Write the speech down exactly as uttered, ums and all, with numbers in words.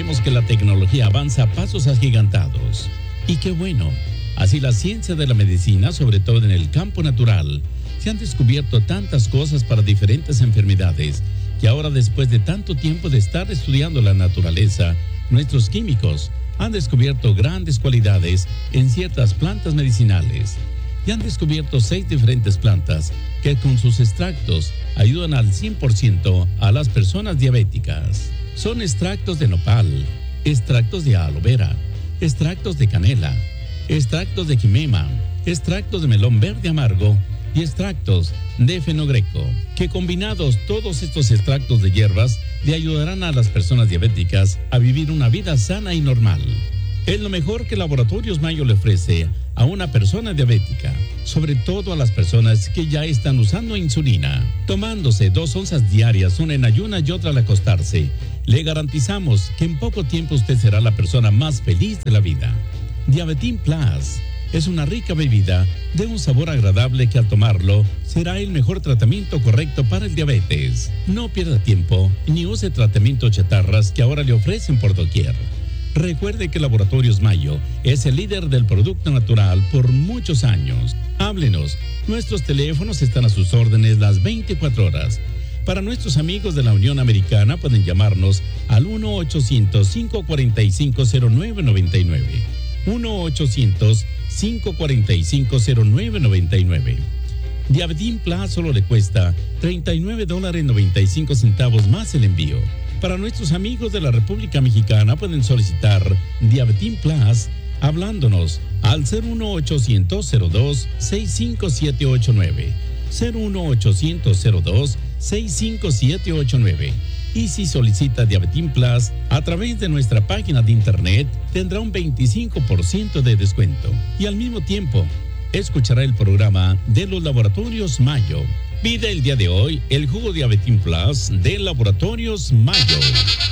sabemos que la tecnología avanza a pasos agigantados. Y qué bueno, así la ciencia de la medicina, sobre todo en el campo natural, se han descubierto tantas cosas para diferentes enfermedades, que ahora, después de tanto tiempo de estar estudiando la naturaleza, nuestros químicos han descubierto grandes cualidades en ciertas plantas medicinales. Y han descubierto seis diferentes plantas que con sus extractos ayudan al cien por ciento a las personas diabéticas. Son extractos de nopal, extractos de aloe vera, extractos de canela, extractos de quimema, extractos de melón verde amargo y extractos de fenogreco, que combinados todos estos extractos de hierbas le ayudarán a las personas diabéticas a vivir una vida sana y normal. Es lo mejor que Laboratorios Mayo le ofrece a una persona diabética, sobre todo a las personas que ya están usando insulina. Tomándose dos onzas diarias, una en ayunas y otra al acostarse, le garantizamos que en poco tiempo usted será la persona más feliz de la vida. Diabetín Plus es una rica bebida de un sabor agradable que al tomarlo será el mejor tratamiento correcto para el diabetes. No pierda tiempo ni use tratamientos chatarras que ahora le ofrecen por doquier. Recuerde que Laboratorios Mayo es el líder del producto natural por muchos años. Háblenos, nuestros teléfonos están a sus órdenes las veinticuatro horas. Para nuestros amigos de la Unión Americana pueden llamarnos al uno ochocientos, cinco cuatro cinco, cero nueve nueve nueve. uno ochocientos, cinco cuatro cinco, cero nueve nueve nueve. Diabetín Plus solo le cuesta treinta y nueve dólares noventa y cinco centavos más el envío. Para nuestros amigos de la República Mexicana pueden solicitar Diabetín Plus hablándonos al cero uno ochocientos, cero dos, seis cinco siete ocho nueve, cero uno ochocientos, cero dos, seis cinco siete ocho nueve. Y si solicita Diabetín Plus a través de nuestra página de internet, tendrá un veinticinco por ciento de descuento. Y al mismo tiempo, escuchará el programa de los Laboratorios Mayo. Pide el día de hoy el jugo Diabetín Plus de Laboratorios Mayo.